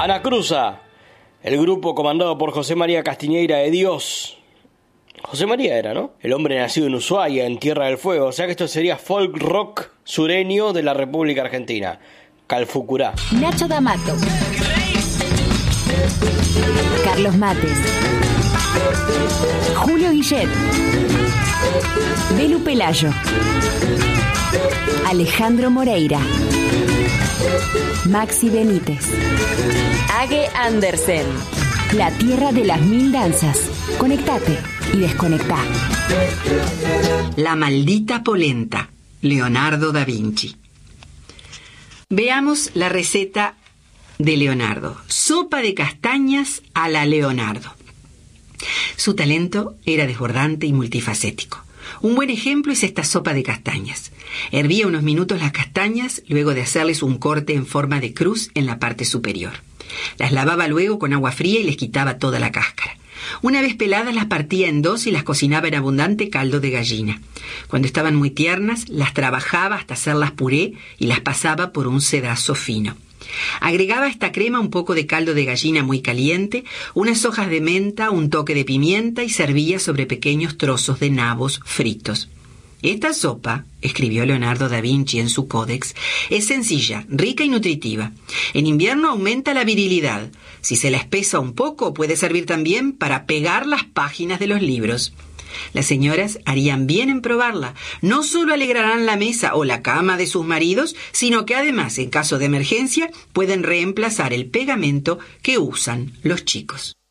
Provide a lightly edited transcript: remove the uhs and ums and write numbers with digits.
Anacruza, el grupo comandado por José María Castiñeira de Dios. José María era, ¿no? El hombre nacido en Ushuaia, en Tierra del Fuego. O sea que esto sería folk rock sureño de la República Argentina. Calfucurá. Nacho D'Amato. Carlos Mates. Julio Guillet. Belu Pelayo. Alejandro Moreira. Maxi Benítez. Age Andersen. La tierra de las mil danzas. Conectate y desconectá. La maldita polenta, Leonardo da Vinci. Veamos la receta de Leonardo. Sopa de castañas a la Leonardo. Su talento era desbordante y multifacético. Un buen ejemplo es esta sopa de castañas. Hervía unos minutos las castañas, luego de hacerles un corte en forma de cruz en la parte superior. Las lavaba luego con agua fría y les quitaba toda la cáscara. Una vez peladas las partía en dos y las cocinaba en abundante caldo de gallina. Cuando estaban muy tiernas, las trabajaba hasta hacerlas puré y las pasaba por un sedazo fino. Agregaba a esta crema un poco de caldo de gallina muy caliente, unas hojas de menta, un toque de pimienta y servía sobre pequeños trozos de nabos fritos. Esta sopa, escribió Leonardo da Vinci en su Códex, es sencilla, rica y nutritiva. En invierno aumenta la virilidad. Si se la espesa un poco, puede servir también para pegar las páginas de los libros. Las señoras harían bien en probarla. No solo alegrarán la mesa o la cama de sus maridos, sino que además, en caso de emergencia, pueden reemplazar el pegamento que usan los chicos.